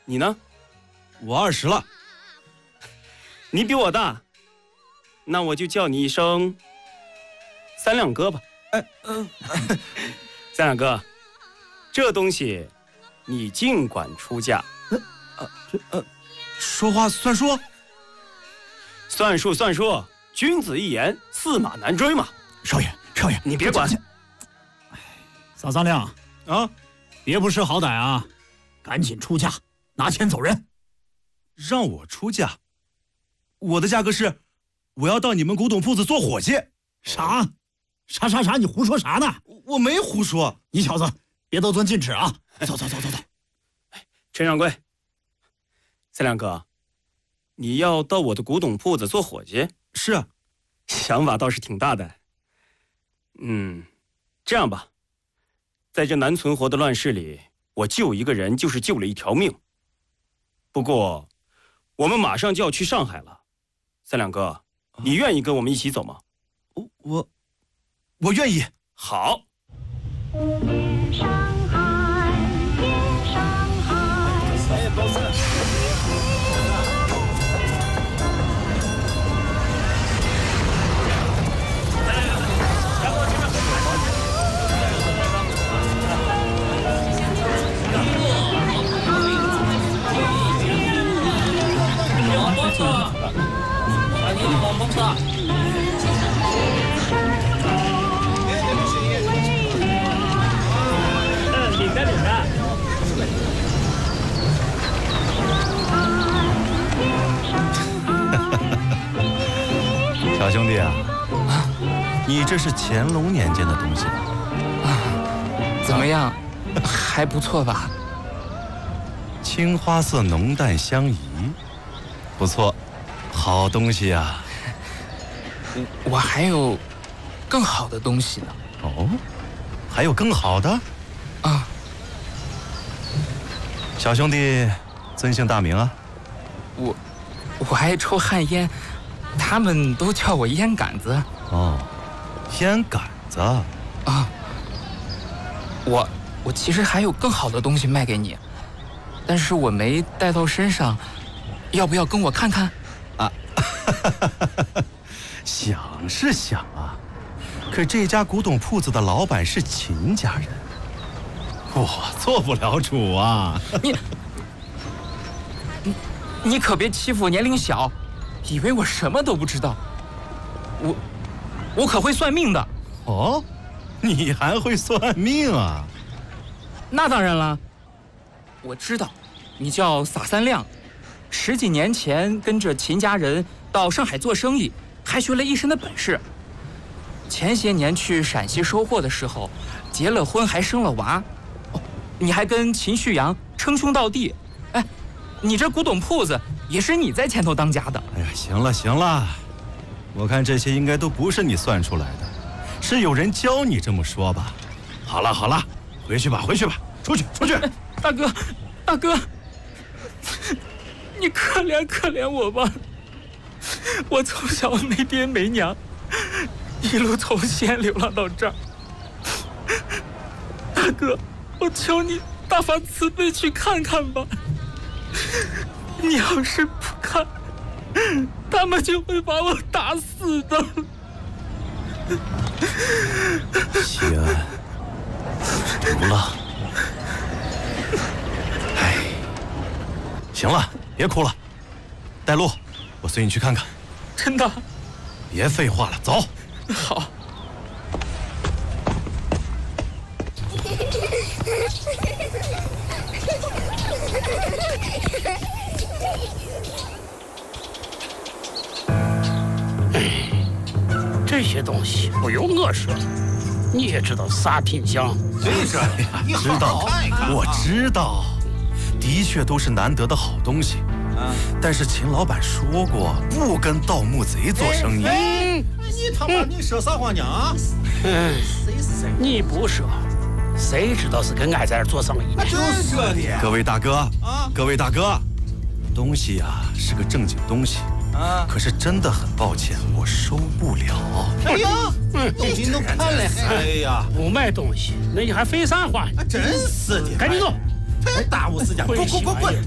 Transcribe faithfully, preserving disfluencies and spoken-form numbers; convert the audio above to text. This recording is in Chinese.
你呢？ 我二十了。 你比我大，那我就叫你一声三两哥吧。 哎，嗯、呃， 三两哥，这东西你尽管出价。 呃，呃，这呃，说话算数。 算数算数，君子一言，驷马难追嘛。 少爷，少爷， 你别管。 撒三亮啊， 别不识好歹啊！赶紧出价，拿钱走人。 让我出价？我的价格是，我要到你们古董铺子做伙计。 啥？啥啥啥？你胡说啥呢？ 我没胡说。 你小子别得寸进尺啊！走走走走走。 陈掌柜，三亮哥，你要到我的古董铺子做伙计？ 是啊， 想法倒是挺大的。嗯，这样吧，在这难存活的乱世里，我救一个人就是救了一条命。不过，我们马上就要去上海了，三两哥，你愿意跟我们一起走吗？ 我我我愿意。 好。 夜上海，夜上海。哎，包子。 嗯，领着领着。 小兄弟啊，啊，你这是乾隆年间的东西啊？怎么样，还不错吧？ 青花色浓淡相宜，不错，好东西啊。 我还有更好的东西呢。 哦，还有更好的？ 啊。 小兄弟，尊姓大名啊？ 我，我爱抽旱烟，他们都叫我烟杆子。 哦，烟杆子。 啊。我，我其实还有更好的东西卖给你，但是我没带到身上，要不要跟我看看？ 啊。想是想啊，可这家古董铺子的老板是秦家人，我做不了主啊。 你，你，你可别欺负我年龄小，以为我什么都不知道。我，我可会算命的。 哦，你还会算命啊？ 那当然了，我知道，你叫撒三亮，十几年前跟着秦家人到上海做生意。还学了一身的本事。前些年去陕西收货的时候，结了婚还生了娃。哦，你还跟秦旭阳称兄道弟。哎，你这古董铺子也是你在前头当家的。 哎呀，行了行了，我看这些应该都不是你算出来的，是有人教你这么说吧？好了好了，回去吧回去吧，出去出去。 哎，大哥，大哥，你可怜可怜我吧。我从小没爹没娘，一路从西安流浪到这儿。大哥，我求你大发慈悲去看看吧。你要是不看，他们就会把我打死的。 西安，毒了。哎，行了，别哭了，带路。我随你去看看。 真的？ 别废话了，走。 好。 这些东西不由我说，你也知道啥品相。 这是，知道，我知道，的确都是难得的好东西。但是秦老板说过，不跟盗墓贼做生意。 哎，你他妈你说啥话呢啊？ 嗯，你不说，谁知道是跟俺在这做生意呢？ 真说的。 各位大哥啊，各位大哥，东西呀是个正经东西啊，可是真的很抱歉，我收不了。 哎呀，东西都看了，哎呀， 不卖东西，那你还废啥话呢？ 真是的， 赶紧走。 耽误时间，滚滚滚滚！